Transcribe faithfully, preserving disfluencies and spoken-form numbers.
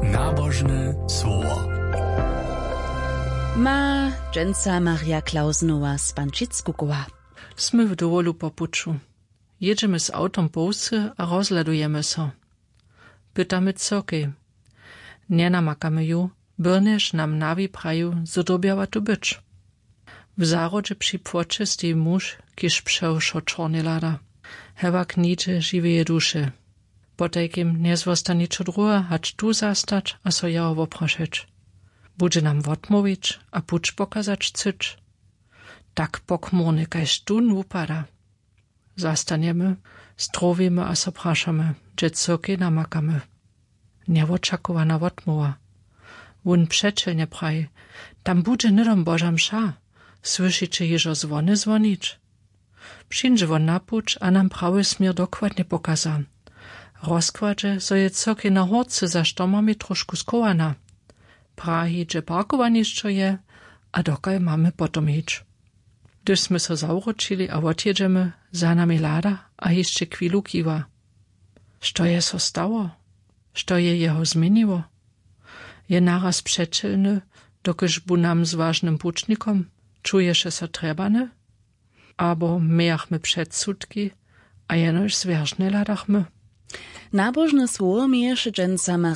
Nabożne słowo. Ma dżęca Maria Klausnowa z Pančickukowa. Sme w dowolu po puczu. Jedziemy z autom po wsy a rozladujemy so. Pytamy cokej. Nie namakamy ju, byrneż nam nawi praju, zodobiała tu być. W zarodzie przy płocie stoi muż, kiż przełszo czorny lada. Hewa knicze żyweje dusze. Potajkim nie zwosta niczo druga, hać tu zastać, a so jaho woprošeć. Bude nam odmówić, a pucz pokazać cyć. Tak pokmurny, kajż tu upada. Zastaniemy, strowimy a so praszamy, gdzie cokej namakamy. Nieočakowana odmowa. Wun przeczelnie praj, tam bude nydom Boža mša, słyszycie jeżo zwony zwonić. Przyńdzie won na pucz, a nam prawy smier dokładnie pokaza. Rozkładzie, so je cokej na horce za sztomami troszku skowana. Prahi, że parkowaniszczo je, a dokaj mamy potom hić. Gdyż sme so zauročili a odjedziemy, za nami lada, a jeszcze chwilu kiwa. Što je so stało? Što je jeho zmieniło? Je naraz przeczelny, dokyż bu nam z ważnym pucznikom, czuje się so trebane? Abo miachmy przedsudki, a jenoż zwierzne ladachmy. Nabożne słowo mieješe dżęca Maria